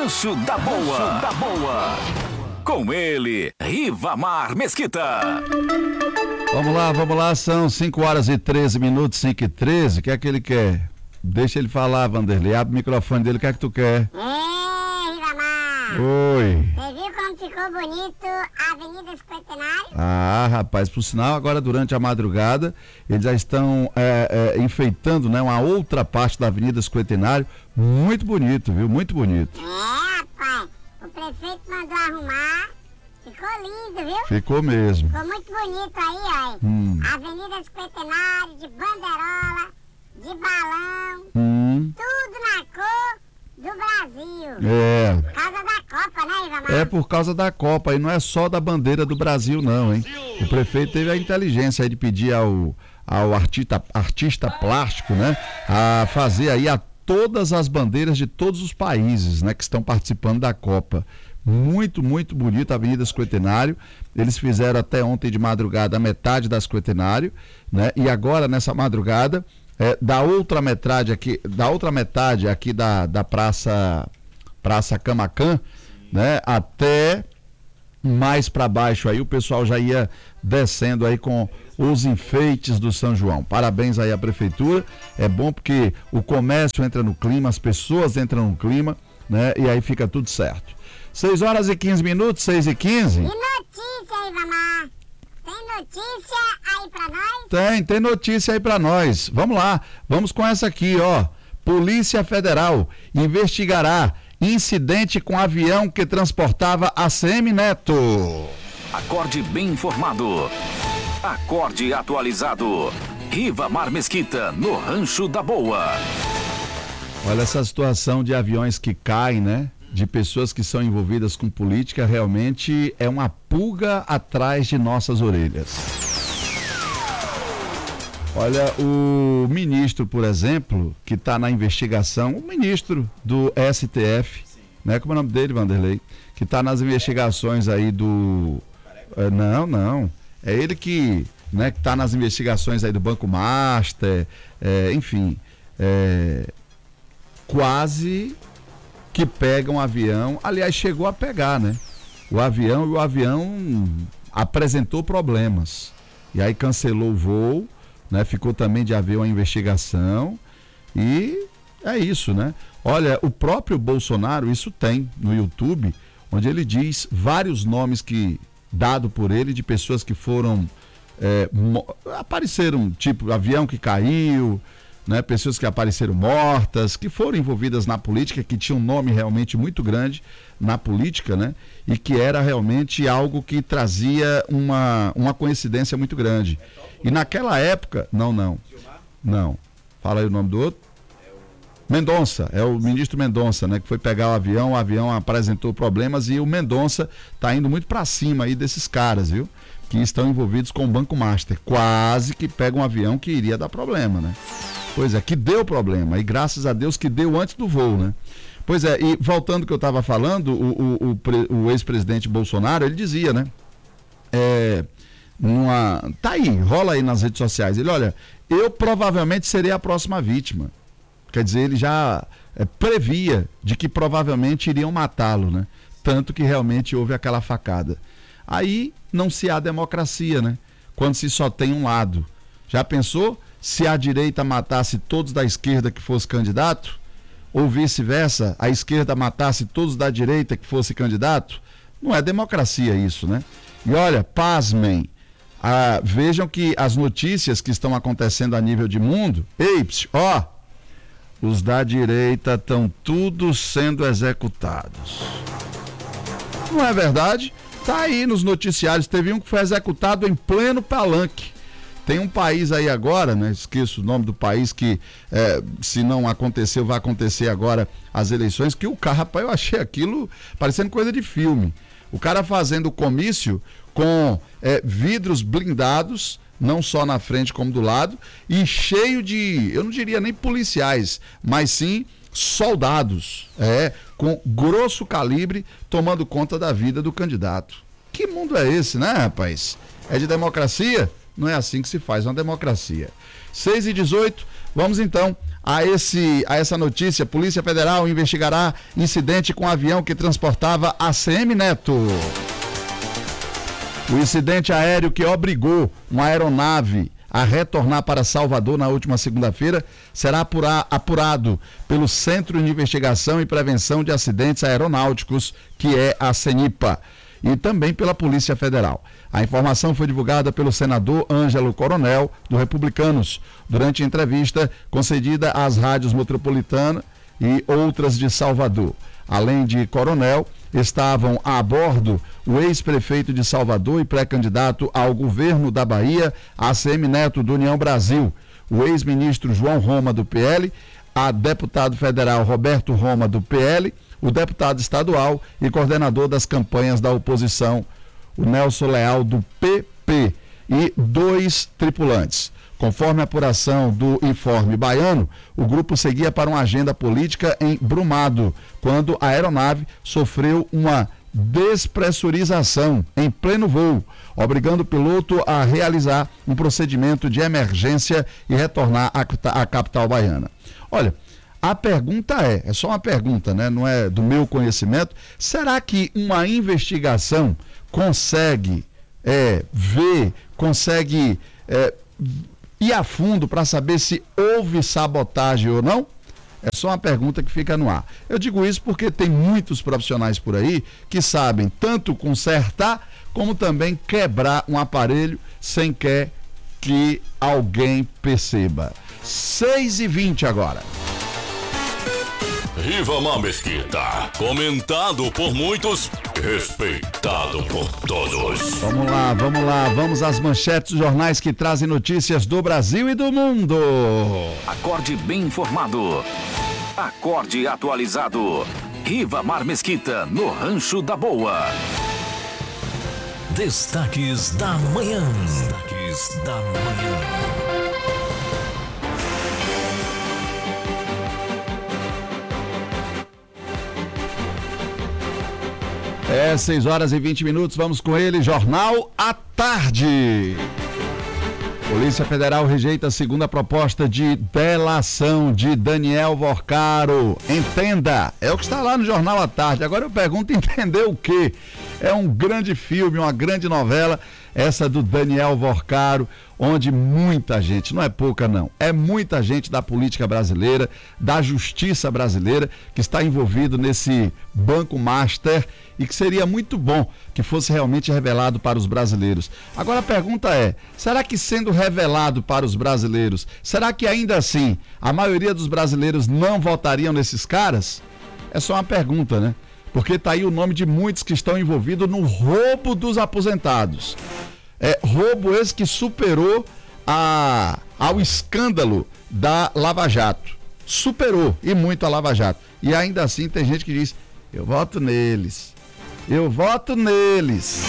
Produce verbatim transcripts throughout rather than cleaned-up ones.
Rancho da Boa. Rancho da Boa. Com ele, Rivamar Mesquita. Vamos lá, vamos lá, são cinco horas e treze minutos, cinco e treze. O que é que ele quer? Deixa ele falar, Vanderlei. Abre o microfone dele, o que é que tu quer? Ei, Rivamar! Oi! Você viu como ficou bonito a Avenida Cinquentenário? Ah, rapaz, por sinal, agora durante a madrugada, eles já estão é, é, enfeitando, né, uma outra parte da Avenida Cinquentenário. Muito bonito, viu? Muito bonito. É, rapaz. O prefeito mandou arrumar. Ficou lindo, viu? Ficou mesmo. Ficou muito bonito aí, ó. Hum. Avenida Cinquentenário, de banderola, de balão, Hum. tudo na cor do Brasil. É. Por causa da Copa, né, Rivamar? É por causa da Copa, e não é só da bandeira do Brasil, não, hein? O prefeito teve a inteligência aí de pedir ao, ao artista, artista plástico, né, a fazer aí a todas as bandeiras de todos os países, né, que estão participando da Copa. Muito, muito bonita a Avenida Cinquentenário. Eles fizeram até ontem de madrugada a metade da Cinquentenário, né? E agora, nessa madrugada, é, da outra metade aqui, da outra metade aqui da, da Praça, Praça Camacan, né? Até mais para baixo aí, o pessoal já ia descendo aí com os enfeites do São João. Parabéns aí à prefeitura. É bom porque o comércio entra no clima, as pessoas entram no clima, né? E aí fica tudo certo. seis horas e quinze minutos, seis e quinze. E notícia, Rivamar? Tem notícia aí pra nós? Tem, tem notícia aí pra nós. Vamos lá, vamos com essa aqui, ó. Polícia Federal investigará incidente com avião que transportava A C M Neto. Acorde bem informado. Acorde atualizado. Rivamar Mesquita, no Rancho da Boa. Olha essa situação de aviões que caem, né? De pessoas que são envolvidas com política, realmente é uma pulga atrás de nossas orelhas. Olha, o ministro, por exemplo, que está na investigação, o ministro do S T F, né? Como é o nome dele, Vanderlei? Que está nas investigações aí do... É, não, não. É ele que né, está nas investigações aí do Banco Master, é, enfim, é, quase... que pega um avião, aliás, chegou a pegar, né? O avião e o avião apresentou problemas. E aí cancelou o voo, né? Ficou também de haver uma investigação. E é isso, né? Olha, o próprio Bolsonaro, isso tem no YouTube, onde ele diz vários nomes que, dado por ele, de pessoas que foram, é, apareceram, tipo, avião que caiu, né, pessoas que apareceram mortas, que foram envolvidas na política, que tinham um nome realmente muito grande na política, né, e que era realmente algo que trazia uma, uma coincidência muito grande. E naquela época, não, não, não, fala aí o nome do outro. Mendonça, é o ministro Mendonça, né, que foi pegar o avião, o avião apresentou problemas e o Mendonça tá indo muito para cima aí desses caras, viu, que estão envolvidos com o Banco Master, quase que pega um avião que iria dar problema, né. Pois é, que deu problema, e graças a Deus que deu antes do voo, né? Pois é, e voltando ao que eu estava falando, o, o, o, o ex-presidente Bolsonaro, ele dizia, né? É, numa, tá aí, rola aí nas redes sociais, ele, olha, eu provavelmente serei a próxima vítima. Quer dizer, ele já é, previa de que provavelmente iriam matá-lo, né? Tanto que realmente houve aquela facada. Aí não se há democracia, né? Quando se só tem um lado. Já pensou? Se a direita matasse todos da esquerda que fosse candidato, ou vice-versa, a esquerda matasse todos da direita que fosse candidato, não é democracia isso, né? E olha, pasmem, ah, vejam que as notícias que estão acontecendo a nível de mundo, ei, psiu, ó, os da direita estão todos sendo executados. Não é verdade? Tá aí nos noticiários, teve um que foi executado em pleno palanque. Tem um país aí agora, né? Esqueço o nome do país que, é, se não aconteceu, vai acontecer agora as eleições, que o cara, rapaz, eu achei aquilo parecendo coisa de filme. O cara fazendo comício com é, vidros blindados, não só na frente como do lado, e cheio de, eu não diria nem policiais, mas sim soldados, é, com grosso calibre, tomando conta da vida do candidato. Que mundo é esse, né, rapaz? É de democracia? Não é assim que se faz uma democracia. seis e dezoito, vamos então a, esse, a essa notícia, Polícia Federal investigará incidente com avião que transportava A C M Neto. O incidente aéreo que obrigou uma aeronave a retornar para Salvador na última segunda-feira será apura, apurado pelo Centro de Investigação e Prevenção de Acidentes Aeronáuticos, que é a CENIPA, e também pela Polícia Federal. A informação foi divulgada pelo senador Ângelo Coronel, do Republicanos, durante entrevista concedida às rádios Metropolitana e outras de Salvador. Além de Coronel, estavam a bordo o ex-prefeito de Salvador e pré-candidato ao governo da Bahia, A C M Neto, do União Brasil, o ex-ministro João Roma, do P L, a deputado federal Roberto Roma, do P L, o deputado estadual e coordenador das campanhas da oposição, o Nelson Leal, do P P, e dois tripulantes. Conforme a apuração do Informe Baiano, o grupo seguia para uma agenda política em Brumado, quando a aeronave sofreu uma despressurização em pleno voo, obrigando o piloto a realizar um procedimento de emergência e retornar à capital baiana. Olha, a pergunta é, é só uma pergunta, né? Não é do meu conhecimento, será que uma investigação consegue é, ver, consegue é, ir a fundo para saber se houve sabotagem ou não? É só uma pergunta que fica no ar. Eu digo isso porque tem muitos profissionais por aí que sabem tanto consertar como também quebrar um aparelho sem quer que alguém perceba. seis e vinte agora. Rivamar Mesquita, comentado por muitos, respeitado por todos. Vamos lá, vamos lá, vamos às manchetes dos jornais que trazem notícias do Brasil e do mundo. Acorde bem informado. Acorde atualizado. Rivamar Mesquita, no Rancho da Boa. Destaques da manhã. Destaques da manhã. É seis horas e vinte minutos, vamos com ele, Jornal à Tarde. Polícia Federal rejeita a segunda proposta de delação de Daniel Vorcaro. Entenda, é o que está lá no Jornal à Tarde. Agora eu pergunto, entender o quê? É um grande filme, uma grande novela, essa do Daniel Vorcaro, onde muita gente, não é pouca não, é muita gente da política brasileira, da justiça brasileira, que está envolvido nesse banco master e que seria muito bom que fosse realmente revelado para os brasileiros. Agora a pergunta é, será que sendo revelado para os brasileiros, será que ainda assim a maioria dos brasileiros não votariam nesses caras? É só uma pergunta, né? Porque está aí o nome de muitos que estão envolvidos no roubo dos aposentados. É, roubo esse que superou a, ao escândalo da Lava Jato. Superou, e muito a Lava Jato. E ainda assim tem gente que diz, eu voto neles. Eu voto neles.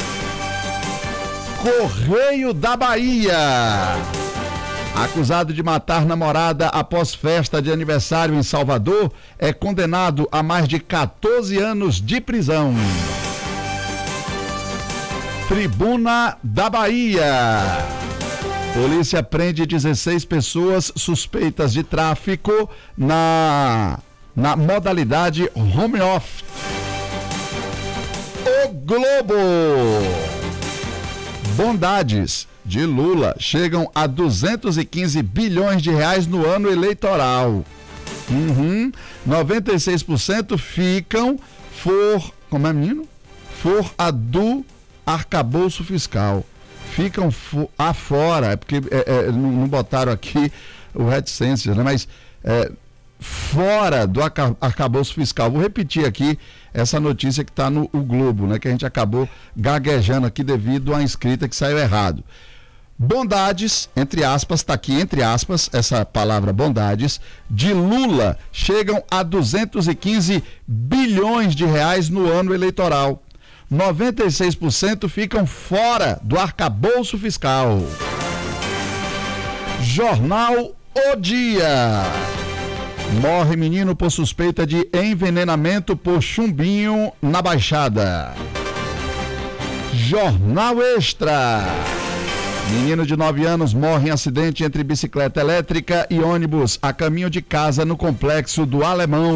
Correio da Bahia. Acusado de matar namorada após festa de aniversário em Salvador, é condenado a mais de quatorze anos de prisão. Tribuna da Bahia. Polícia prende dezesseis pessoas suspeitas de tráfico na, na modalidade home office. O Globo. Bondades de Lula chegam a duzentos e quinze bilhões de reais no ano eleitoral. Uhum. noventa e seis por cento ficam for, como é menino? For a do arcabouço fiscal. Ficam for, afora, é porque é, é, não, não botaram aqui o reticências, né? Mas é, fora do arcabouço fiscal. Vou repetir aqui essa notícia que está no o Globo, né? Que a gente acabou gaguejando aqui devido à escrita que saiu errado. Bondades, entre aspas, está aqui entre aspas, essa palavra bondades, de Lula chegam a duzentos e quinze bilhões de reais no ano eleitoral. noventa e seis por cento ficam fora do arcabouço fiscal. Jornal O Dia. Morre menino por suspeita de envenenamento por chumbinho na Baixada. Jornal Extra. Menino de nove anos morre em acidente entre bicicleta elétrica e ônibus a caminho de casa no complexo do Alemão.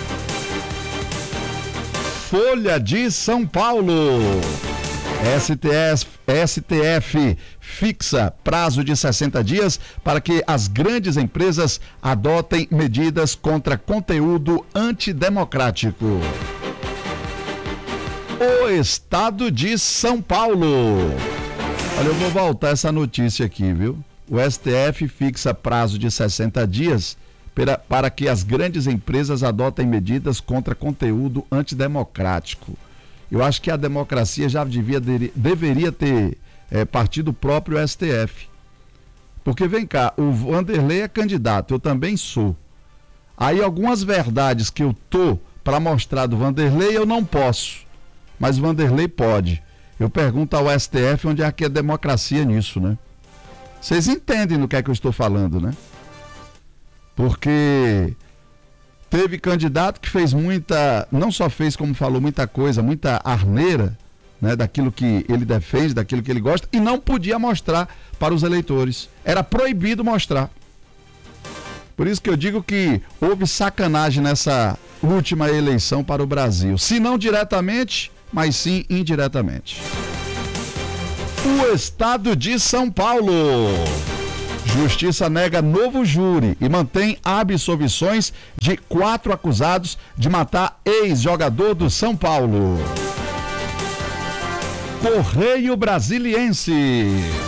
Folha de São Paulo. S T F, S T F fixa prazo de sessenta dias para que as grandes empresas adotem medidas contra conteúdo antidemocrático. O Estado de São Paulo. Olha, eu vou voltar essa notícia aqui, viu? O S T F fixa prazo de sessenta dias para, para que as grandes empresas adotem medidas contra conteúdo antidemocrático. Eu acho que a democracia já devia, deveria ter é, partido próprio S T F. Porque vem cá, o Vanderlei é candidato, eu também sou. Aí algumas verdades que eu tô para mostrar do Vanderlei eu não posso, mas o Vanderlei pode. Eu pergunto ao S T F onde é que é democracia nisso, né? Vocês entendem no que é que eu estou falando, né? Porque teve candidato que fez muita, não só fez como falou muita coisa, muita arneira, né, daquilo que ele defende, daquilo que ele gosta, e não podia mostrar para os eleitores. Era proibido mostrar. Por isso que eu digo que houve sacanagem nessa última eleição para o Brasil. Se não diretamente, mas sim indiretamente. O Estado de São Paulo. Justiça nega novo júri e mantém absolvições de quatro acusados de matar ex-jogador do São Paulo. Correio Brasiliense.